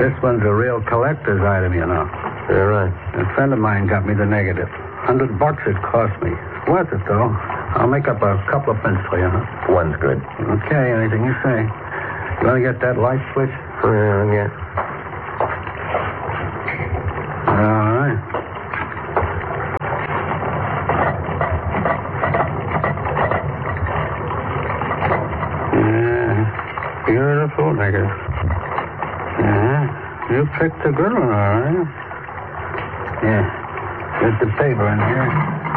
This one's a real collector's item, you know. You're right. A friend of mine got me the negative. $100 it cost me. Worth it, though. I'll make up a couple of prints for you, huh? One's good. Okay, anything you say. You want to get that light switch? Yeah. All right. Yeah. Beautiful negative. Yeah. You picked a good one, all right. Yeah. Get the paper in here.